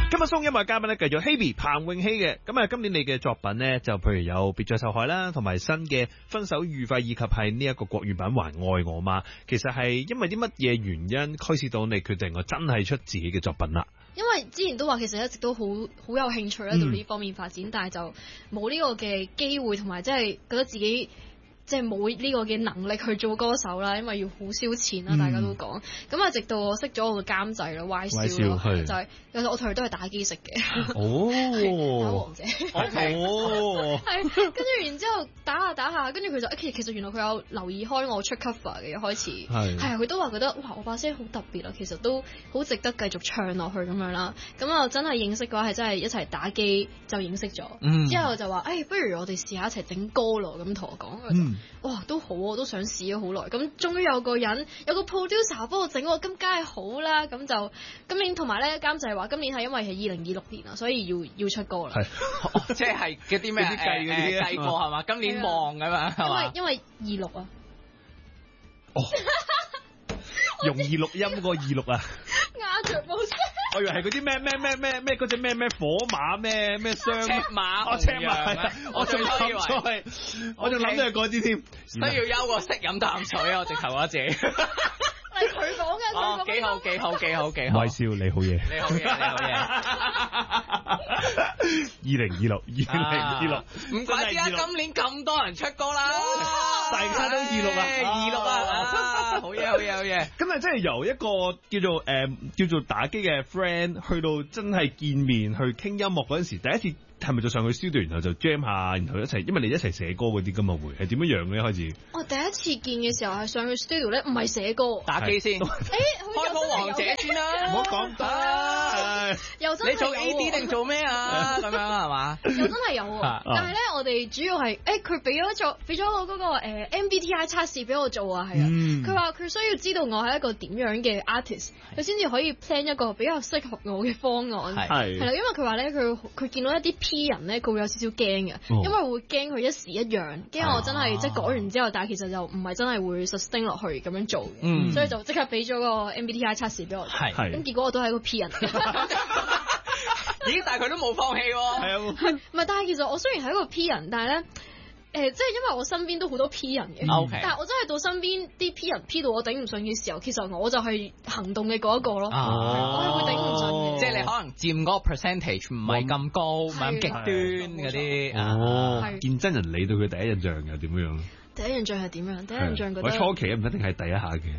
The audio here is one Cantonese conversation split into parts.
今日送音樂嘉賓咧，繼續 Hebe 彭詠希嘅。咁啊，今年你嘅作品咧，就譬如有別再受害啦，同埋新嘅分手愉快，以及係呢一個國語版還愛我嗎？其實係因為啲乜嘢原因驅使到你決定我真係出自己嘅作品啦？ 因為之前都話其實一直都好有興趣咧，對呢方面發展，但係就冇呢個嘅機會，同埋即係覺得自己即係冇呢個嘅能力去做歌手啦，因為要好燒錢啦，大家都講。咁啊，直到我識咗我個監製啦，Y 少咯，就係其實我同佢都係打機識嘅。 哦， 打王者。 哦， 係，跟住然之後打下，跟住佢就其實原來佢有留意開我出 cover 嘅，一開始係啊，佢都話覺得哇，我把聲好特別啊，其實都好值得繼續唱落去咁樣啦。咁啊，真係認識嘅話係真係一齊打機就認識咗，之後就話不如我哋試下一齊整歌咯，咁同我講。哇，都好，我都想試咗好耐，咁終於有個 producer 幫我整，咁梗係好啦。咁就今年同埋咧監製話，今年係因為係2026年啊，所以要出歌啦。 係，即係嗰啲咩計過係嘛？今年旺咁樣係嘛？ 因為26啊。 哦，容易錄音個26啊。 壓着冇聲。 我以為係嗰啲咩嗰隻咩火馬咩雙赤馬赤馬，我仲諗咗係，我仲諗咗係嗰啲添。 需要休個識飲淡水啊！我直頭話自己。 係佢講嘅。 哦，幾好。 威少你好嘢。 你好嘢。 2026， 唔怪之啊！今年咁多人出歌啦， 大家都26啊， 好嘢。 咁啊，真係由一個叫做打機嘅 friend 去到真係見面去傾音樂嗰陣時，第一次係咪就上去 studio 然後就 jam 下，然後一齊，因為你一齊寫歌嗰啲㗎嘛，會係點樣嘅一開始？我第一次見嘅時候係上去 studio 咧，唔係寫歌， 打機先。開波王者先啦， 唔好講得。 又真係你做 AD 定做咩啊？咁樣係嘛？ 又真係有喎，但係咧我哋主要係佢俾咗我嗰個MBTI 測試俾我做啊，係啊，佢話佢需要知道我係一個點樣嘅 artist，佢先至可以 plan 一個比較適合我嘅方案。係啦，因為佢話咧佢見到一啲 P 人咧，佢會有少少驚嘅，因為會驚佢一時一樣，驚我真係即係改完之後，但係其實就唔係真係會 sustain 落去咁樣做嘅，所以就即刻俾咗個 MBTI 測試俾我。係，咁結果我都係一個 P 人。 咦？但係佢都冇放棄喎。係啊， 唔係，但係其實我雖然係一個 P 人，但係咧。即係因為我身邊都好多 P 人嘅，但係我真係到身邊啲 P 人 P 到我頂唔順嘅時候，其實我就係行動嘅嗰一個咯，我係會頂唔順嘅。 即係你可能佔嗰個 percentage 唔係咁高，唔係咁極端嗰啲。 哦，見真人你對佢第一印象又點樣？ 第一印象係點樣？第一印象覺得我初期唔一定係第一下嘅。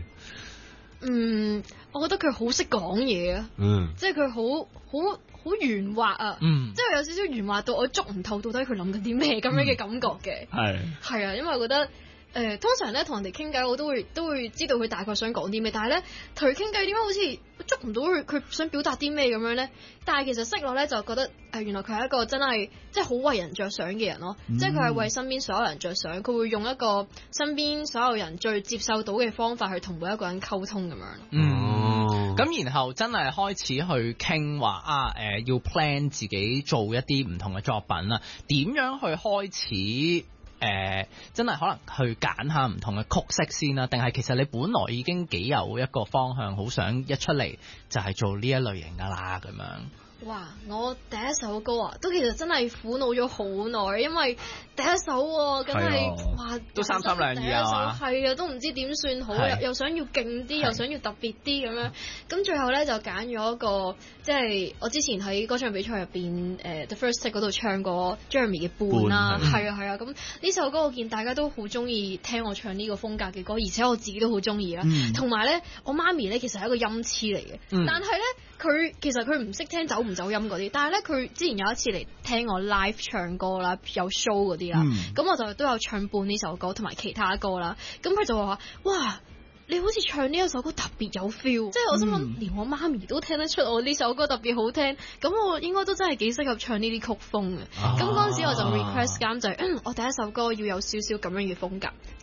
我覺得佢好識講嘢啊，即係佢好圓滑啊，即係有少少圓滑到我捉唔透到底佢諗緊啲咩咁樣嘅感覺嘅，係啊，因為我覺得通常咧同人哋傾偈我都會知道佢大概想講啲咩，但係咧同佢傾偈點解好似捉唔到佢想表達啲咩咁樣咧？但係其實識落咧就覺得原來佢係一個真係即係好為人着想嘅人咯，即係佢係為身邊所有人着想，佢會用一個身邊所有人最接受到嘅方法去同每一個人溝通咁樣。 咁然後真係開始去傾話要 plan 自己做一啲唔同嘅作品啦，點樣去開始？真係可能去揀下唔同嘅曲式先啦，定係其實你本來已經幾有一個方向，好想一出嚟就係做呢一類型噶啦咁樣。 哇！我第一首歌啊，都其實真係苦惱咗好耐，因為第一首梗係哇都三心兩意啊， 係啊，都唔知點算好，又想要勁啲，又想要特別啲咁樣，咁最後咧就揀咗一個，即係我之前喺歌唱比賽入邊The First Take 嗰度唱過 Jeremy 嘅伴啦，係啊，咁呢首歌我見大家都好中意聽我唱呢個風格嘅歌，而且我自己都好中意啦，同埋咧我媽咪咧其實係一個音痴嚟嘅，但係咧佢其實佢唔識聽走唔走音嗰啲，但係咧佢之前有一次嚟聽我 live 唱歌啦，有 show 嗰啲啦，咁我就都有唱伴呢首歌同埋其他歌啦，咁佢就話哇，你好似唱呢一首歌特別有 feel，即係我心諗連我媽咪都聽得出我呢首歌特別好聽，咁我應該都真係幾適合唱呢啲曲風嘅。咁嗰陣時我就 request 監製，我第一首歌要有少少咁樣嘅風格，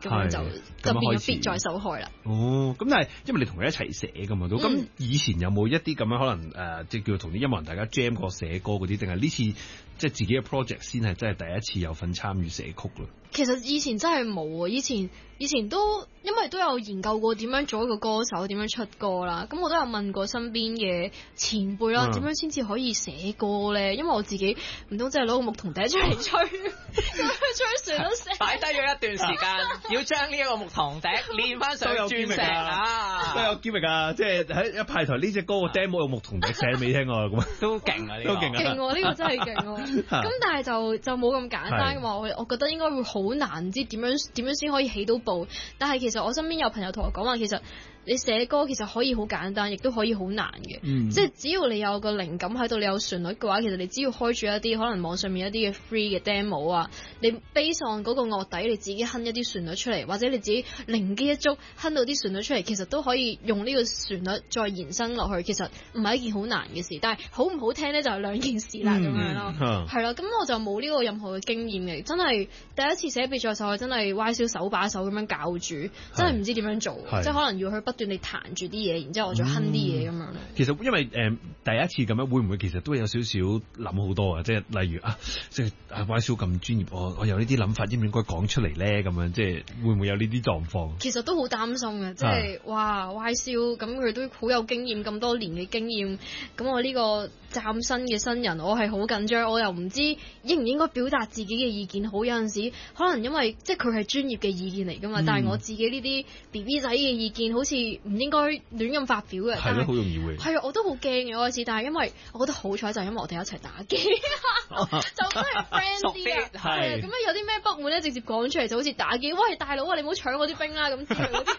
咁樣就變咗別在手害啦。 哦，咁但係因為你同佢一齊寫噶嘛都，咁以前有冇一啲咁樣可能即係叫同啲音樂人大家 jam 過寫歌嗰啲，定係呢次即係自己嘅 project 先係真係第一次有份參與寫曲咯？ 其實以前真係冇啊，以前都因為都有研究過點樣做一個歌手，點樣出歌啦。咁我都有問過身邊嘅前輩啦，點樣先至可以寫歌咧？因為我自己唔通真係攞個牧童笛出嚟吹，吹船都寫。 擺低咗一段時間，要將呢一個牧童笛練翻上鑽石啊！ 都有機會啊！即係喺一派台呢隻歌個 demo 用牧童笛寫未聽過咁都勁啊！呢個都勁啊！ 勁喎，呢個真係勁喎。咁但係就冇咁簡單嘅話，我覺得應該會好難，唔知點樣先可以起到步。但係其實我身邊有朋友同我講話，其實你寫歌其實可以好簡單，亦都可以好難嘅。即係只要你有個靈感喺度，你有旋律嘅話，其實你只要開住一啲可能網上面一啲嘅 free 嘅 demo 啊，你 base on 嗰個樂底，你自己哼一啲旋律出嚟，或者你自己靈機一觸哼到啲旋律出嚟，其實都可以用呢個旋律再延伸落去。其實唔係一件好難嘅事，但係好唔好聽咧就係兩件事啦咁樣咯。係啦，咁我就冇呢個任何嘅經驗嘅，真係第一次寫別在手害，真係歪燒手把手咁樣教住，真係唔知點樣做，即係可能要去不斷地彈住啲嘢，然之後我再哼啲嘢咁樣。 其實因為第一次咁樣，會唔會其實都有少少諗好多啊？即係例如即係歪燒咁專業，我有呢啲諗法，應唔應該講出嚟咧？咁樣即係會唔會有呢啲狀況？其實都好擔心嘅，即係哇歪燒咁佢都好有經驗，咁多年嘅經驗，咁我呢個嶄新嘅新人，我係好緊張，我又唔知應唔應該表達自己嘅意見好。有陣時可能因為即係佢係專業嘅意見嚟㗎嘛，但係我自己呢啲 BB 仔嘅意見好似唔應該亂咁發表嘅。係咯，好容易會。係啊，我都好驚嘅開始，但係因為我覺得好彩就係因為我哋一齊打機，就真係 friend 啲啊。係啊，咁有啲咩不滿咧，直接講出嚟就好似打機。喂，大佬啊，你唔好搶我啲兵啦咁之類嗰啲。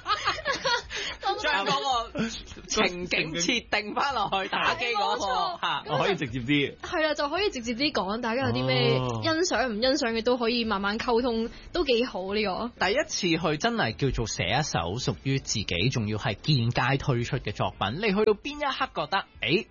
將嗰個情景設定翻落去打機嗰個嚇， 我可以直接啲。係啦，就可以直接啲講，大家有啲咩欣賞唔欣賞嘅都可以慢慢溝通，都幾好呢個。 第一次去真係叫做寫一首屬於自己，仲要係現階推出嘅作品，你去到邊一刻覺得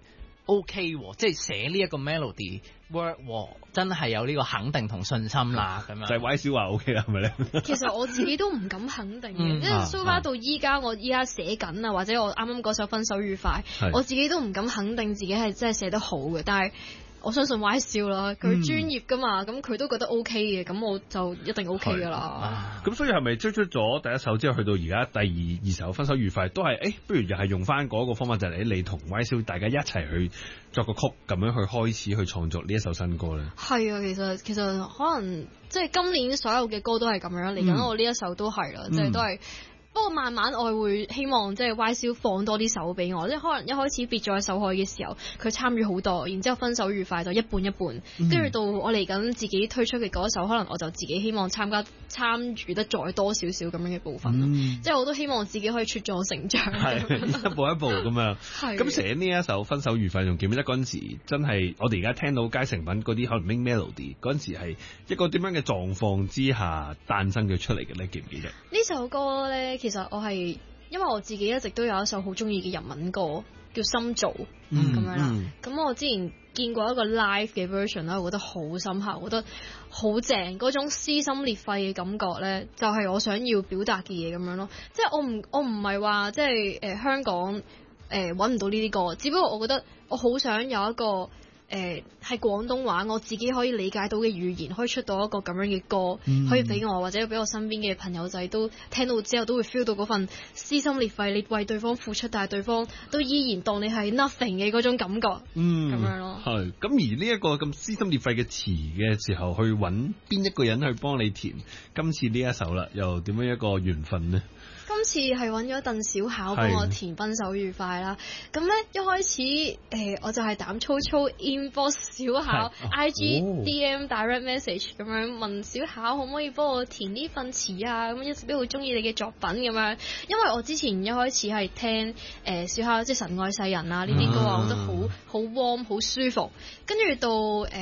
OK 喎，即係寫呢一個 melody work 喎，真係有呢個肯定同信心啦，咁樣。就係歪小話 OK 啦，係咪咧？其實我自己都唔敢肯定嘅，因為 so far 到依家，我依家寫緊啊，或者我啱啱嗰首分手愉快，我自己都唔敢肯定自己係真係寫得好嘅，但係我相信歪笑啦，佢專業噶嘛，咁佢都覺得 OK 嘅，咁我就一定 OK 噶啦。咁所以係咪追出咗第一首之後，去到而家第二首分手愉快，都係不如又係用翻嗰個方法，就係你同歪笑大家一齊去作個曲，咁樣去開始去創作呢一首新歌咧？係啊，其實可能即係今年所有嘅歌都係咁樣，嚟緊我呢一首都係啦，即係都係。不過慢慢我會希望即係歪燒放多啲手俾我，即係可能一開始別在手害嘅時候，佢參與好多，然之後分手愉快就一半一半，跟住到我嚟緊自己推出嘅嗰一首，可能我就自己希望參與得再多少少咁樣嘅部分，即係我都希望自己可以茁壯成長，一步一步咁樣。咁寫呢一首分手愉快，仲記唔記得嗰陣時真係我哋而家聽到佳成品嗰啲可能 main melody 嗰陣時係一個點樣嘅狀況之下誕生咗出嚟嘅咧？記唔記得呢首歌咧？其實我係因為我自己一直都有一首好中意嘅日文歌叫心造咁樣啦，咁我之前見過一個 live 嘅 version 啦，我覺得好深刻，我覺得好正，嗰種撕心裂肺嘅感覺咧，就係我想要表達嘅嘢咁樣咯。即係我唔係話即係香港揾唔到呢啲歌，只不過我覺得我好想有一個係廣東話我自己可以理解到嘅語言，可以出到一個咁樣嘅歌，可以俾我或者俾我身邊嘅朋友仔都聽到之後都會 feel 到嗰份撕心裂肺，你為對方付出，但係對方都依然當你係 nothing 嘅嗰種感覺，咁樣咯。係咁而呢一個咁撕心裂肺嘅詞嘅時候，去揾邊一個人去幫你填今次呢一首啦，又點樣一個緣分呢？今次係揾咗鄧小巧幫我填分手愉快啦。咁咧一開始我就係膽粗粗 inbox 小巧 IG DM direct message 咁樣問小巧可唔可以幫我填呢份詞啊？咁一直都好中意你嘅作品咁樣，因為我之前一開始係聽小巧即係神愛世人啊呢啲歌啊，我覺得好 warm 好舒服。跟住到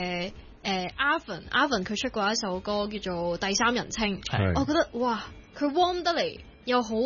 Arvin 佢出過一首歌叫做第三人稱，我覺得哇佢 warm 得嚟。又好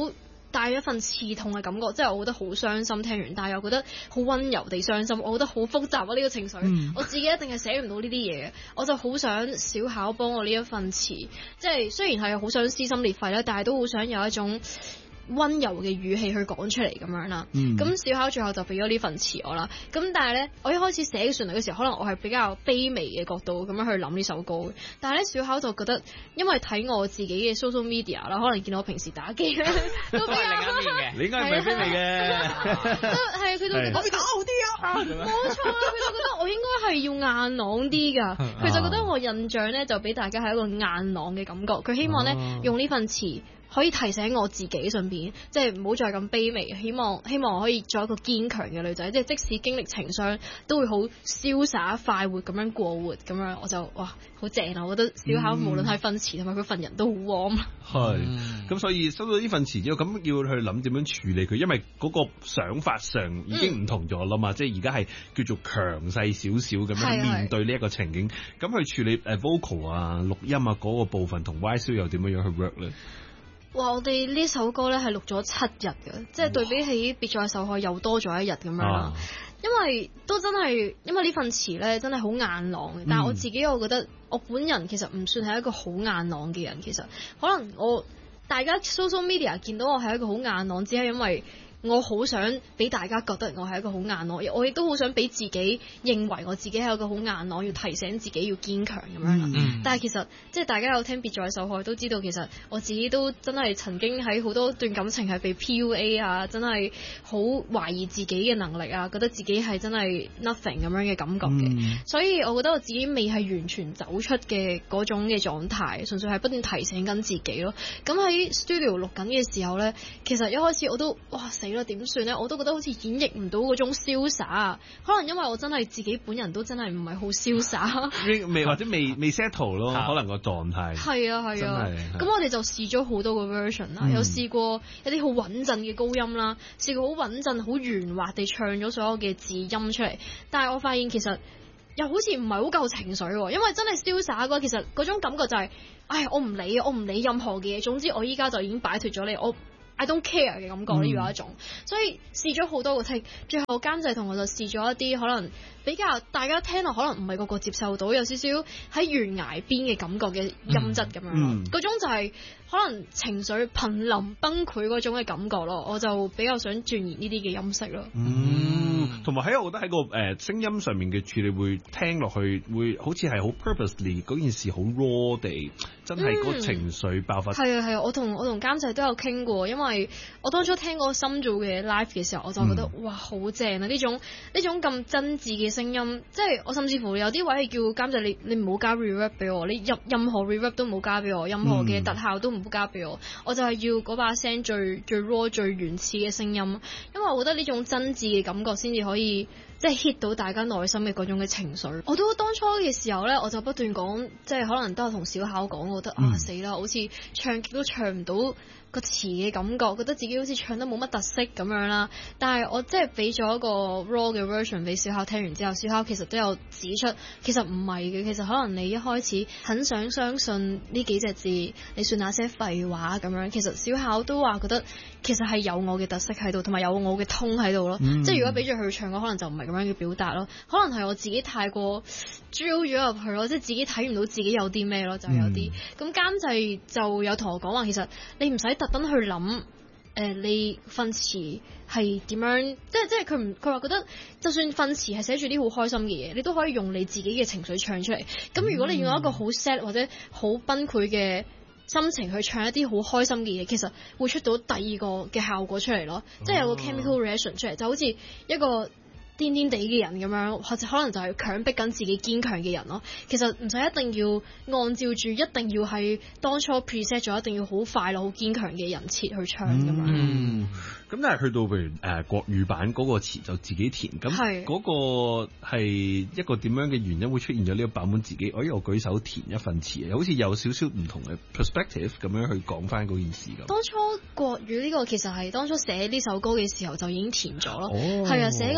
帶咗一份刺痛嘅感覺，即係我覺得好傷心聽完，但係又覺得好溫柔地傷心，我覺得好複雜啊呢個情緒，我自己一定係寫唔到呢啲嘢嘅，我就好想小巧幫我呢一份詞，即係雖然係好想撕心裂肺咧，但係都好想有一種溫柔嘅語氣去講出嚟咁樣啦，咁小巧最後就俾咗呢份詞我啦。咁但係咧，我一開始寫旋律嘅時候，可能我係比較卑微嘅角度咁樣去諗呢首歌。但係咧，小巧就覺得，因為睇我自己嘅 social media 啦，可能見到我平時打機咧，都比較另一面嘅。 你應該唔係卑微嘅， 都係佢都我哋打好啲啊！冇錯啦，佢就覺得我應該係要硬朗啲㗎。佢就覺得我印象咧就俾大家係一個硬朗嘅感覺。佢希望咧用呢份詞，可以提醒我自己，順便即係唔好再咁卑微，希望我可以做一個堅強嘅女仔，即係即使經歷情傷都會好瀟灑快活咁樣過活咁樣，我就哇好正啊！我覺得小巧無論係份詞同埋佢份人都好 warm。 係，咁所以收到呢份詞之後，咁要去諗點樣處理佢，因為嗰個想法上已經唔同咗啦嘛，即係而家係叫做強勢少少咁樣面對呢一個情景，咁去處理vocal 啊、錄音啊嗰個部分同 YSL 又點樣去 work 咧？ 哇！我哋呢首歌咧係錄咗7日嘅，即係對比起別再受害又多咗1日咁樣啦。因為都真係，因為呢份詞咧真係好硬朗嘅。但係我自己我覺得我本人其實唔算係一個好硬朗嘅人，其實可能大家 social media 見到我係一個好硬朗，只係因為我好想俾大家覺得我係一個好硬朗，我亦都好想俾自己認為我自己係一個好硬朗，要提醒自己要堅強咁樣啦。但係其實即係大家有聽別再受害都知道，其實我自己都真係曾經喺好多段感情係被 PUA 啊，真係好懷疑自己嘅能力啊，覺得自己係真係 nothing 咁樣嘅感覺嘅。所以我覺得我自己未係完全走出嘅嗰種嘅狀態，純粹係不斷提醒緊自己咯。咁喺 studio 錄緊嘅時候咧，其實一開始我都哇死啦，點算咧？我都覺得好似演繹唔到嗰種瀟灑，可能因為我真係自己本人都真係唔係好瀟灑， 未或者未 settle 咯，可能個狀態係啊。咁我哋就試咗好多個 version 啦，有試過一啲好穩陣嘅高音啦，試過好穩陣、好圓滑地唱咗所有嘅字音出嚟，但係我發現其實又好似唔係好夠情緒喎，因為真係瀟灑嘅話，其實嗰種感覺就係，我唔理任何嘅嘢，總之我依家就已經擺脫咗你，I don't care 嘅感覺呢有一種，所以試咗好多個 take， 最後監製同我就試咗一啲可能比較大家聽落可能唔係個個接受到，有少少喺懸崖邊嘅感覺嘅音質咁樣咯，嗰種就係可能情緒瀕臨崩潰嗰種嘅感覺咯，我就比較想鑽研呢啲嘅音色咯。 同埋我覺得喺個聲音上面嘅處理會聽落去會好似係好 purposely 嗰件事好 raw 地，真係嗰個情緒爆發。係啊，我同監製都有傾過，因為我當初聽過深造嘅 live 嘅時候，我就覺得哇好正啊！呢種咁真摯嘅聲音，即係我甚至乎有啲位係叫監製你唔好加 reverb 俾我，你任何 reverb 都唔好加俾我，任何嘅特效都唔好加俾我，我就係要嗰把聲最 raw 最原始嘅聲音，因為我覺得呢種真摯嘅感覺先至可以即係 hit 到大家內心嘅嗰種嘅情緒。我都當初嘅時候咧，我就不斷講，即係可能都係同小巧講，我覺得死啦，好似唱極都唱唔到個詞嘅感覺，覺得自己好似唱得冇乜特色咁樣啦。但係我即係俾咗一個 raw 嘅 version 俾小巧聽完之後，小巧其實都有指出，其實唔係嘅，其實可能你一開始很想相信呢幾隻字，你算那些廢話咁樣。其實小巧都話覺得其實係有我嘅特色喺度，同埋有我嘅通喺度咯。即係如果俾住佢唱嘅，可能就唔係咁樣嘅表達咯。可能係我自己太過 drill 咗入去咯，即係自己睇唔到自己有啲咩咯，就有啲。咁監製就有同我講話，其實你唔使特登去諗，你份詞係點樣？即係佢話覺得，就算份詞係寫住啲好開心嘅嘢，你都可以用你自己嘅情緒唱出嚟。咁如果你用一個好 sad 或者好崩潰嘅心情去唱一啲好開心嘅嘢，其實會出到第二個嘅效果出嚟咯。即係有個 chemical reaction 出嚟，就好似一個癲癲地嘅人咁樣，或者可能就係強迫緊自己堅強嘅人咯。其實唔使一定要按照住，一定要係當初 preset 咗，一定要好快樂、好堅強嘅人設去唱咁樣。 咁但係去到譬如國語版嗰個詞就自己填，咁嗰個係一個點樣嘅原因會出現咗呢個版本自己？我舉手填一份詞，好似有少少唔同嘅 perspective 咁樣去講翻嗰件事咁。 當初國語呢個其實係當初寫呢首歌嘅時候就已經填咗咯，係啊，寫緊嘅時候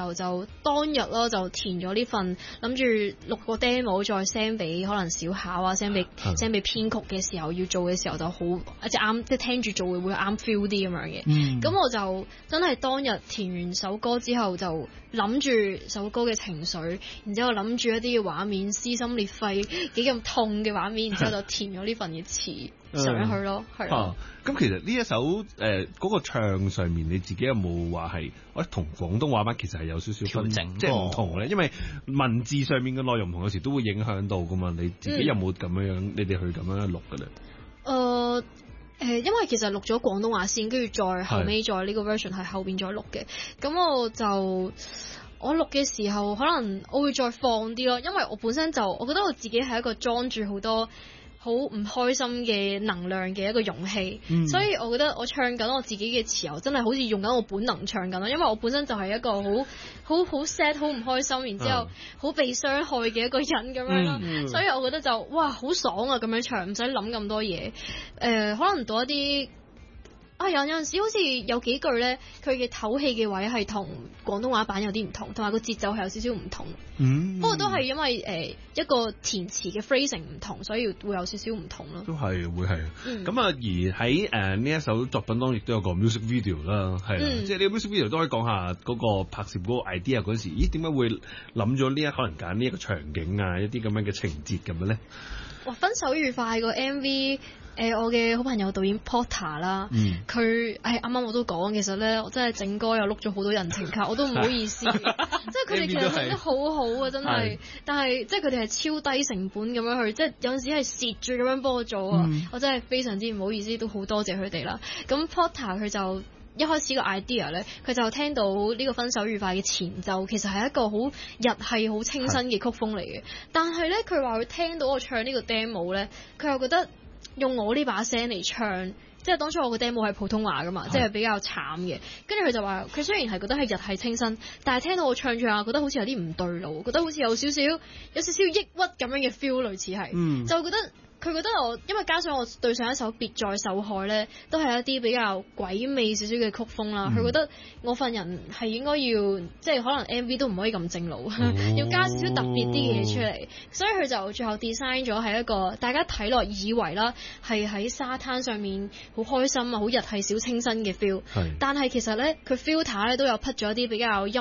候就當日咯就填咗呢份，諗住錄個 demo 再 send 俾可能小考啊 send 俾編曲嘅時候要做嘅時候就好即係啱即係聽住做會啱 feel 啲咁樣嘅。咁我就真係當日填完首歌之後就諗住首歌嘅情緒，然之後諗住一啲嘅畫面撕心裂肺幾咁痛嘅畫面，然之後就填咗呢份嘅詞上去咯，係咯。 咁其實呢一首嗰個唱上面，你自己有冇話係我同廣東話版其實係有少少分整，即係唔同咧？因為文字上面嘅內容唔同，有時都會影響到噶嘛。你自己有冇咁樣你哋去咁樣錄嘅咧？ 因為其實錄咗廣東話先，跟住再後尾再呢個 version 係後邊再錄嘅。咁我錄嘅時候，可能我會再放啲咯，因為我本身我覺得我自己係一個裝住好多好唔開心嘅能量嘅一個容器，所以我覺得我唱緊我自己嘅時候，真係好似用緊我本能唱緊咯。因為我本身就係一個好 sad、好唔開心，然之後好被傷害嘅一個人咁樣咯。所以我覺得就哇好爽啊咁樣唱，唔使諗咁多嘢。可能到一啲有陣時好似有幾句咧，佢嘅唞氣嘅位係同廣東話版有啲唔同，同埋個節奏係有少少唔同。不過都係因為一個填詞嘅 phrasing 唔同，所以會有少少唔同咯。 都係會係。咁而喺呢一首作品當中亦都有個 music video 啦，係即係呢個 music video 都可以講下嗰個拍攝嗰個 idea 嗰時，點解會諗咗可能揀呢一個場景啊，一啲咁樣嘅情節咁樣咧？ 哇！分手愉快個 MV。我嘅好朋友導演 Porter 啦，佢啱啱我都講，其實咧我真係整歌又碌咗好多人情卡，我都唔好意思，即係佢哋其實整得好好啊，真係，但係即係佢哋係超低成本咁樣去，即係有陣時係蝕住咁樣幫我做啊，我真係非常之唔好意思，都好多謝佢哋啦。咁 Porter 佢就一開始個 idea 咧，佢就聽到呢個分手愉快嘅前奏，其實係一個好日系好清新嘅曲風嚟嘅，但係咧佢話佢聽到我唱呢個 demo 咧，佢又覺得用我呢把聲嚟唱，即係當初我個 demo 係普通話噶嘛，即係比較慘嘅。跟住佢就話，佢雖然係覺得係日系清新，但係聽到我唱下，覺得好似有啲唔對路，覺得好似有少少抑鬱咁樣嘅 feel， 類似係，就覺得。佢覺得我，因為加上我對上一首別再受害咧，都係一啲比較鬼魅少少嘅曲風啦。佢覺得我份人係應該要，即係可能 MV 都唔可以咁正路，要加少少特別啲嘅嘢出嚟。所以佢就最後 design 咗係一個大家睇落以為啦，係喺沙灘上面好開心啊，好日系小清新嘅 feel。但係其實咧，佢 filter 咧都有 put 咗一啲比較陰